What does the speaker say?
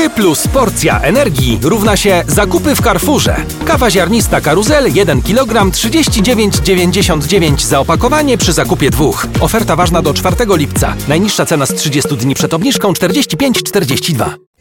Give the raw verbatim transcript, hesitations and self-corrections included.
Zakupy plus porcja energii równa się zakupy w Carrefourze. Kawa ziarnista Karuzel jeden kilogram trzydzieści dziewięć dziewięćdziesiąt dziewięć za opakowanie przy zakupie dwóch. Oferta ważna do czwartego lipca. Najniższa cena z trzydziestu dni przed obniżką czterdzieści pięć czterdzieści dwa.